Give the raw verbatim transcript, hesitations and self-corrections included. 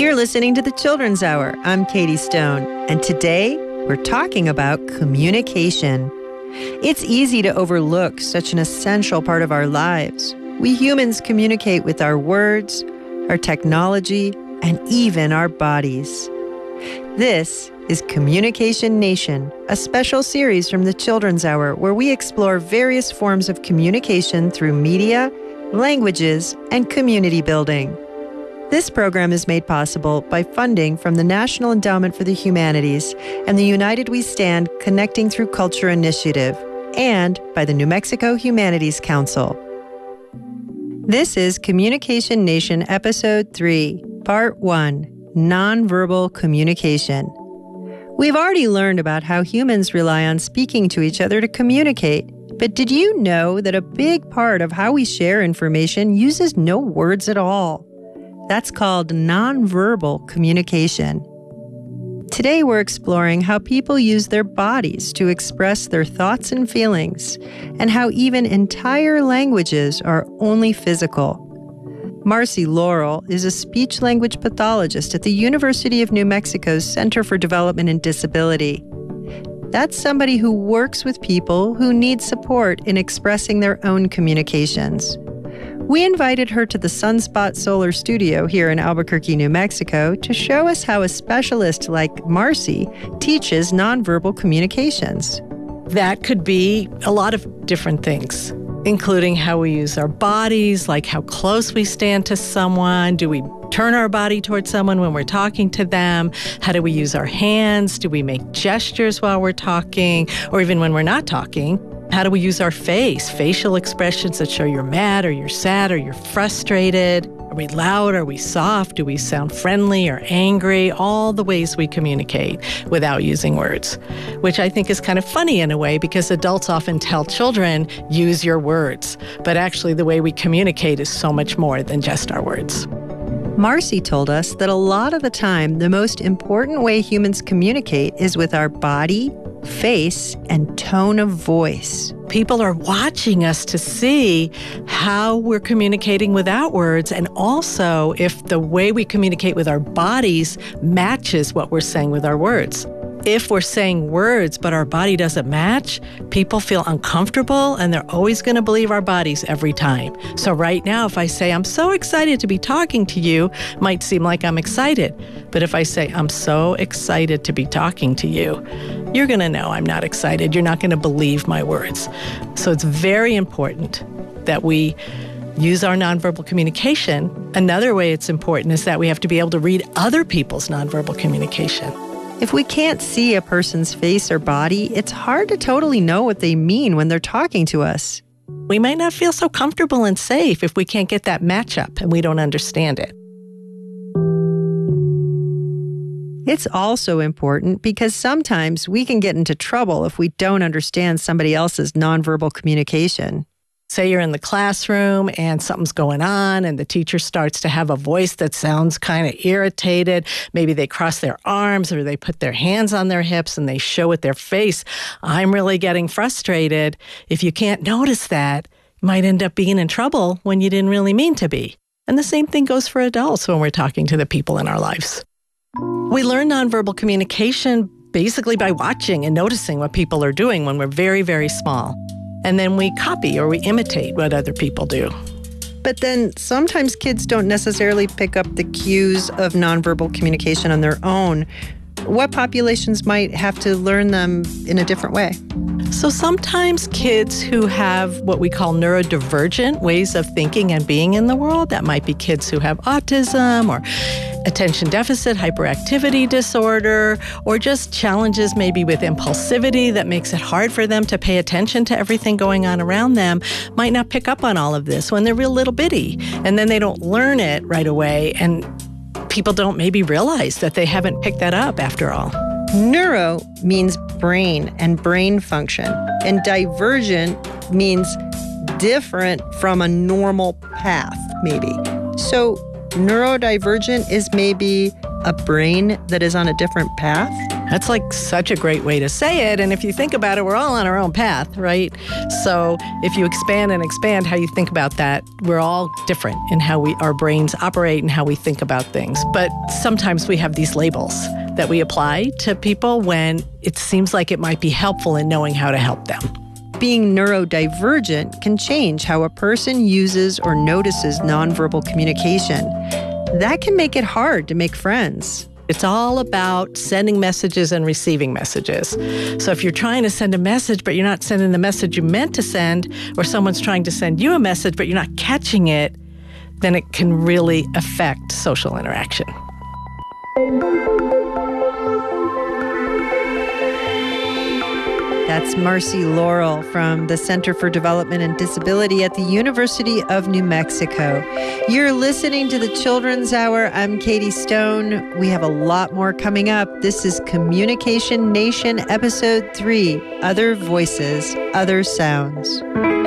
You're listening to the Children's Hour. I'm Katie Stone, and today we're talking about communication. It's easy to overlook such an essential part of our lives. We humans communicate with our words, our technology, and even our bodies. This is Communication Nation, a special series from the Children's Hour where we explore various forms of communication through media, languages, and community building. This program is made possible by funding from the National Endowment for the Humanities and the United We Stand Connecting Through Culture initiative, and by the New Mexico Humanities Council. This is Communication Nation Episode three, Part one, Nonverbal Communication. We've already learned about how humans rely on speaking to each other to communicate, but did you know that a big part of how we share information uses no words at all? That's called nonverbal communication. Today we're exploring how people use their bodies to express their thoughts and feelings, and how even entire languages are only physical. Marcy Laurel is a speech-language pathologist at the University of New Mexico's Center for Development and Disability. That's somebody who works with people who need support in expressing their own communications. We invited her to the Sunspot Solar Studio here in Albuquerque, New Mexico, to show us how a specialist like Marcy teaches nonverbal communications. That could be a lot of different things, including how we use our bodies, like how close we stand to someone. Do we turn our body towards someone when we're talking to them? How do we use our hands? Do we make gestures while we're talking, or even when we're not talking? How do we use our face, facial expressions that show you're mad or you're sad or you're frustrated? Are we loud? Are we soft? Do we sound friendly or angry? All the ways we communicate without using words, which I think is kind of funny in a way because adults often tell children, use your words. But actually the way we communicate is so much more than just our words. Marcy told us that a lot of the time, the most important way humans communicate is with our body, face, and tone of voice. People are watching us to see how we're communicating without words, and also if the way we communicate with our bodies matches what we're saying with our words. If we're saying words but our body doesn't match, people feel uncomfortable and they're always going to believe our bodies every time. So right now, if I say, I'm so excited to be talking to you, it might seem like I'm excited. But if I say, I'm so excited to be talking to you, you're going to know I'm not excited. You're not going to believe my words. So it's very important that we use our nonverbal communication. Another way it's important is that we have to be able to read other people's nonverbal communication. If we can't see a person's face or body, it's hard to totally know what they mean when they're talking to us. We might not feel so comfortable and safe if we can't get that matchup and we don't understand it. It's also important because sometimes we can get into trouble if we don't understand somebody else's nonverbal communication. Say you're in the classroom and something's going on and the teacher starts to have a voice that sounds kind of irritated. Maybe they cross their arms or they put their hands on their hips and they show with their face, I'm really getting frustrated. If you can't notice that, you might end up being in trouble when you didn't really mean to be. And the same thing goes for adults when we're talking to the people in our lives. We learn nonverbal communication basically by watching and noticing what people are doing when we're very, very small. And then we copy or we imitate what other people do. But then sometimes kids don't necessarily pick up the cues of nonverbal communication on their own. What populations might have to learn them in a different way? So sometimes kids who have what we call neurodivergent ways of thinking and being in the world, that might be kids who have autism or attention deficit hyperactivity disorder, or just challenges maybe with impulsivity that makes it hard for them to pay attention to everything going on around them, might not pick up on all of this when they're real little bitty. And then they don't learn it right away, and people don't maybe realize that they haven't picked that up after all. Neuro means brain and brain function, and divergent means different from a normal path, maybe. So neurodivergent is maybe a brain that is on a different path? That's like such a great way to say it. And if you think about it, we're all on our own path, right? So if you expand and expand how you think about that, we're all different in how we our brains operate and how we think about things. But sometimes we have these labels that we apply to people when it seems like it might be helpful in knowing how to help them. Being neurodivergent can change how a person uses or notices nonverbal communication. That can make it hard to make friends. It's all about sending messages and receiving messages. So if you're trying to send a message, but you're not sending the message you meant to send, or someone's trying to send you a message, but you're not catching it, then it can really affect social interaction. That's Marcy Laurel from the Center for Development and Disability at the University of New Mexico. You're listening to the Children's Hour. I'm Katie Stone. We have a lot more coming up. This is Communication Nation, Episode three, Other Voices, Other Sounds.